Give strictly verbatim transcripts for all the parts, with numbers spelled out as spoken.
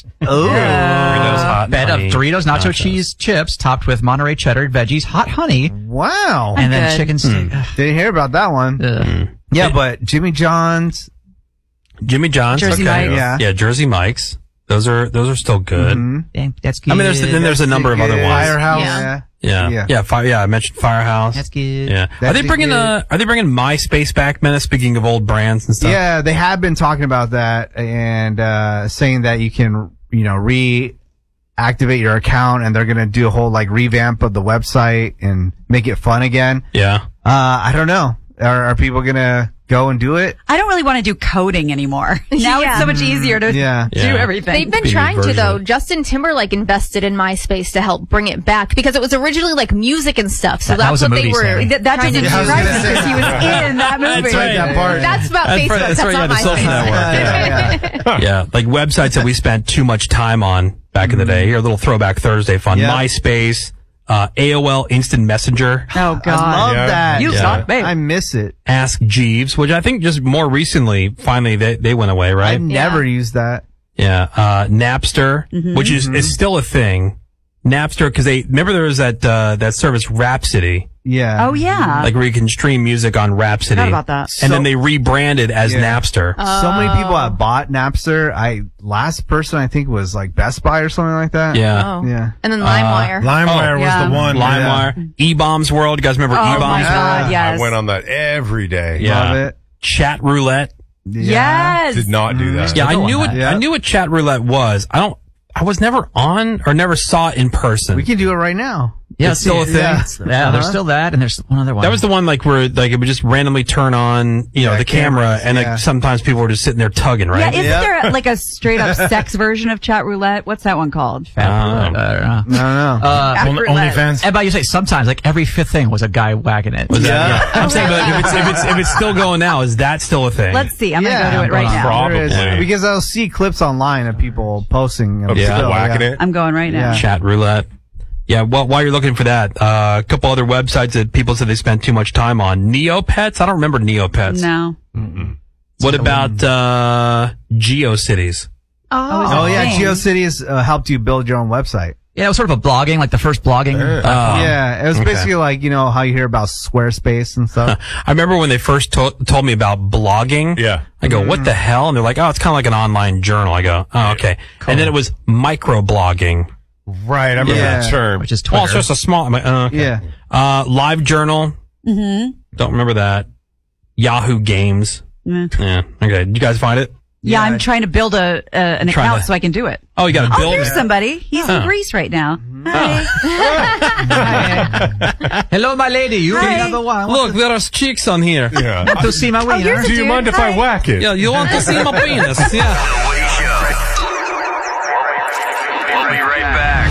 Doritos. Oh, Doritos hot Bed honey of Doritos nacho nachos. cheese chips topped with Monterey cheddar, veggies, hot honey, wow. and then good. chicken steak. Mm. Didn't hear about that one. Ugh. Yeah, but Jimmy John's. Jimmy John's. Jersey okay. Mike's. Yeah. Yeah, Jersey Mike's. Those are those are still good. Mhm. Dang, that's good. I mean, there's then there's a number of other ones. Firehouse. Yeah. Yeah. Yeah, Yeah. yeah, fire, yeah. I mentioned Firehouse. That's good. Yeah, That's are they bringing good. uh Are they bringing MySpace back, Menace? Speaking of old brands and stuff. Yeah, they have been talking about that and uh saying that you can, you know, reactivate your account, and they're gonna do a whole like revamp of the website and make it fun again. Yeah. Uh, I don't know. Are, are people gonna go and do it? I don't really want to do coding anymore. Now Yeah. it's so much easier to Yeah. do Yeah. everything. They've been Be trying to version. though. Justin Timberlake invested in MySpace to help bring it back because it was originally like music and stuff. So That- that that's was a what they movie, were. Sammy. That, that trying doesn't to I was do. surprise gonna me say because he was in that movie. That's right. That part. That's about That's Facebook. right, that's That's, right, not yeah, the MySpace. social network. Yeah, yeah. Yeah, like websites that we spent too much time on back in the day. Here, a little throwback Thursday fun. Yeah. MySpace, uh, A O L Instant Messenger, Oh God! I love Yeah. that. You Yeah. suck, babe. I miss it. Ask Jeeves, which I think just more recently, finally they, they went away, I right? never used that. Yeah, uh, Napster, Mm-hmm. which is, is still a thing. Napster, because they remember there was that uh, that service Rhapsody, Yeah. Oh yeah. like where you can stream music on Rhapsody. Forgot about that. And then So- they rebranded as Yeah. Napster. So many people have bought Napster. I last person I think was like Best Buy or something like that. yeah. Oh. Yeah. And then LimeWire. LimeWire Oh, yeah. was the one. LimeWire, E-Bombs World. You guys remember oh E-Bombs my World? God! Yes. I went on that every day. Yeah. Love it. Chat Roulette. Yeah. Yes. Did not do that. Yeah, I Still knew on what that. Yeah. I knew what Chat Roulette was. I don't. I was never on or never saw it in person. We can do it right now. Yeah, It's still a thing. Yeah. Yeah, there's Uh-huh. still that, and there's one other one. That was the one like where like it would just randomly turn on, you know, Yeah, the camera, cameras, and like yeah. sometimes people were just sitting there tugging, Yeah, right? isn't Yep. there like a straight up sex version of chat roulette? What's that one called? Um, I don't know. I don't know. Uh, App Only, roulette. OnlyFans. and by you say sometimes, like every fifth thing was a guy whacking it. Was that- Yeah. yeah. I'm saying, but if it's, if it's if it's still going now, is that still a thing? Let's see. I'm Yeah, gonna go to it right I'm now. Probably. There is, because I'll see clips online of people posting. Of them people still, whacking yeah. it. I'm going right now. Yeah. Chat Roulette. Yeah, well, while you're looking for that, uh, a couple other websites that people said they spent too much time on. Neopets? I don't remember Neopets. No. What about uh, GeoCities? Oh yeah, Thing. GeoCities uh, helped you build your own website. Yeah, it was sort of a blogging, like the first blogging. Uh, yeah, it was okay. basically like, you know, how you hear about Squarespace and stuff. I remember when they first to- told me about blogging. Yeah. I go, what the hell? And they're like, oh, it's kind of like an online journal. I go, oh, okay. And then it was microblogging. Right. I remember Yeah. that term. which is Well, Twitter. it's just a small. I'm like, oh, okay. Yeah. Uh, Live Journal. Mm-hmm. Don't remember that. Yahoo Games. Mm. Yeah. Okay. Did you guys find it? Yeah, Yeah. I'm trying to build a uh, an Trying account to- so I can do it. Oh, you got to Oh, build there's it. somebody. He's Huh. in Greece right now. Mm-hmm. Hi. Hello, my lady. You Hi. another one. Look, there are chicks on here. Yeah. Want to see my wiener? here's a Do you dude. mind if Hi. I whack it? Yeah, you want to see my penis? Yeah. Woody Show. We'll be right back.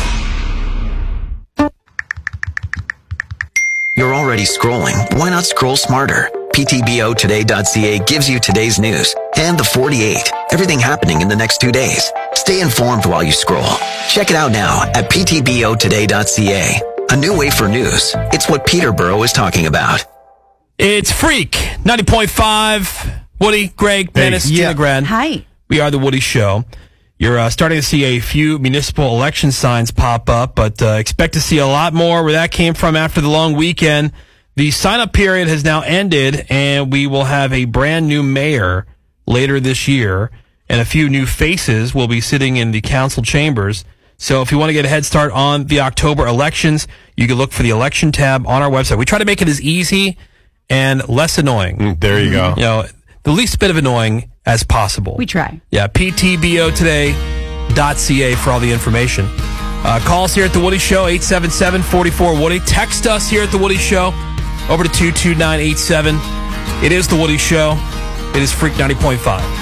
You're already scrolling. Why not scroll smarter? P T B O today dot C A gives you today's news and the forty-eight. Everything happening in the next two days. Stay informed while you scroll. Check it out now at P T B O today dot C A. A new way for news. It's what Peterborough is talking about. It's Freak ninety point five. Woody, Greg, Menace, yeah. Gina Grad. Hi. We are the Woody Show. You're uh, starting to see a few municipal election signs pop up, but uh, expect to see a lot more where that came from after the long weekend. The sign-up period has now ended, and we will have a brand new mayor later this year, and a few new faces will be sitting in the council chambers. So if you want to get a head start on the October elections, you can look for the election tab on our website. We try to make it as easy and less annoying. Mm, there you go. You know, the least bit of annoying as possible. We try. Yeah, P T B O today dot C A for all the information. Uh, call us here at The Woody Show, eight seven seven, four four, Woody. Text us here at The Woody Show over to two two nine eight seven. It is The Woody Show. It is Freak ninety point five.